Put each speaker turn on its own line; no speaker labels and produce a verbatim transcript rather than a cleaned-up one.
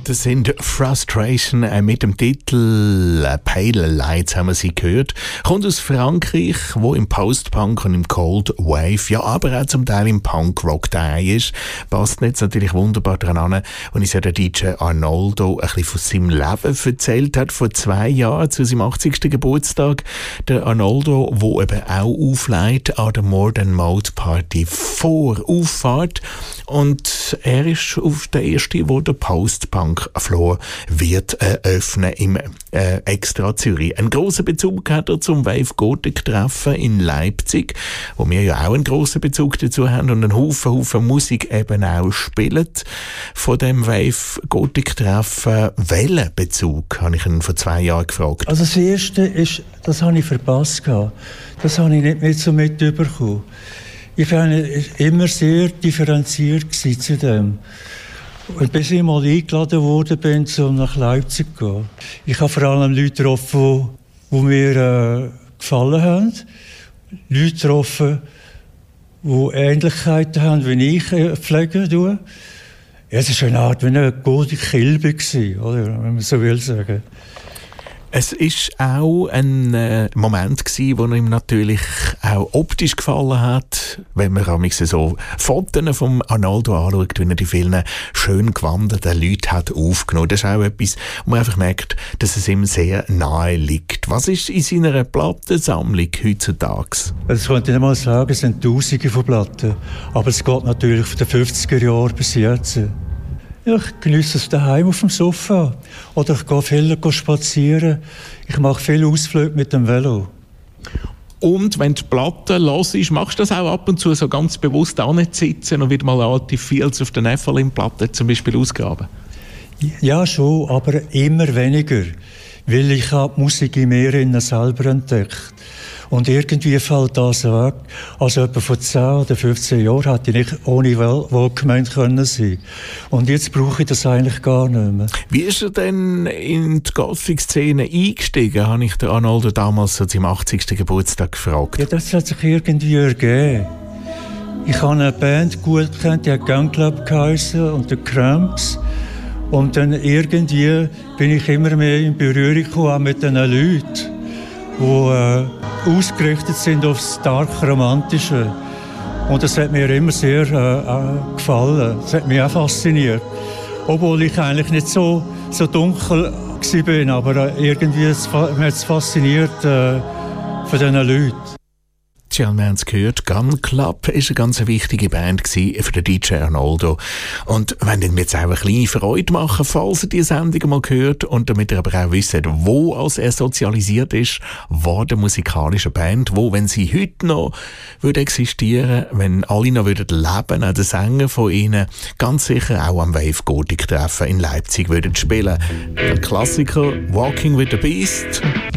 Das sind Frustration äh, mit dem Titel äh, Pale Lights, haben wir sie gehört. Kommt aus Frankreich, wo im Post-Punk und im Cold Wave, ja, aber auch zum Teil im Punk-Rock dabei ist. Passt jetzt natürlich wunderbar dran an, und uns ja der D J Arnoldo ein bisschen von seinem Leben erzählt hat, vor zwei Jahren, zu seinem achtzigsten Geburtstag. Der Arnoldo, wo eben auch auflegt an der Modern Mode Party vor Auffahrt. Und er ist auf der erste, wo der Post-Punk-Floor wird äh, öffnen im äh, Extra Zürich. Einen grossen Bezug hat er zum Wave Gothic Treffen in Leipzig, wo wir ja auch einen grossen Bezug dazu haben und einen Haufen, Haufen Musik eben auch spielen. Von dem Wave Gothic Treffen, welchen Bezug, habe ich ihn vor zwei Jahren gefragt.
Also das erste ist, das habe ich verpasst gehabt. Das habe ich nicht mehr so mitbekommen. Ich war immer sehr differenziert zu dem. Und bis ich mal eingeladen worden bin, um nach Leipzig zu gehen. Ich habe vor allem Leute getroffen, die mir äh, gefallen haben. Leute getroffen, die Ähnlichkeiten haben, wie ich äh, pflege. Ja, es war eine Art wie eine gute Kilbe, oder, wenn man so will sagen.
Es war auch ein äh, Moment gewesen, wo ihm natürlich auch optisch gefallen hat, wenn man manchmal so Fotos vom Arnoldo anschaut, wie er die vielen schön gewanderten Leute hat aufgenommen. Das ist auch etwas, wo man einfach merkt, dass es ihm sehr nahe liegt. Was ist in seiner Plattensammlung heutzutage?
Das könnte ich nicht mal sagen, es sind Tausende von Platten. Aber es geht natürlich von den fünfziger Jahren bis jetzt. Ich genieße es daheim auf dem Sofa. Oder ich gehe viel spazieren. Ich mache viele Ausflüge mit dem Velo.
Und wenn du die Platten hörst, machst du das auch ab und zu so ganz bewusst sitzen und wieder mal alte Fields auf der Nephilim-Platte zum Beispiel ausgraben?
Ja, schon, aber immer weniger. Weil ich habe die Musik in mir selber entdeckt. Und irgendwie fällt das weg. Also etwa vor zehn oder fünfzehn Jahren hätte ich nicht ohne Walkman können sein. Und jetzt brauche ich das eigentlich gar nicht mehr.
Wie ist er denn in die Gothic-Szene eingestiegen, habe ich den Arnoldo damals zu seinem achtzigsten Geburtstag gefragt.
Ja, das hat sich irgendwie ergeben. Ich habe eine Band gut gekannt, die hat Gun Club geheissen und The Cramps. Und dann irgendwie bin ich immer mehr in Berührung gekommen, auch mit diesen Leuten, die äh, ausgerichtet sind auf das stark Romantische. Und das hat mir immer sehr äh, gefallen. Das hat mich auch fasziniert. Obwohl ich eigentlich nicht so, so dunkel war, aber äh, irgendwie es, mich hat es fasziniert äh, von diesen Leuten.
Ja, wir haben es gehört, Gun Club war eine ganz wichtige Band für den D J Arnoldo. Und wenn ihr mir jetzt auch eine kleine Freude machen, falls ihr die Sendung mal gehört und damit ihr aber auch wisst, wo als er sozialisiert ist, war der musikalischen Band, wo, wenn sie heute noch würde existieren, wenn alle noch würden leben, auch der Sänger von ihnen, ganz sicher auch am Wave Gothic Treffen in Leipzig würden spielen. Der Klassiker Walking with the Beast.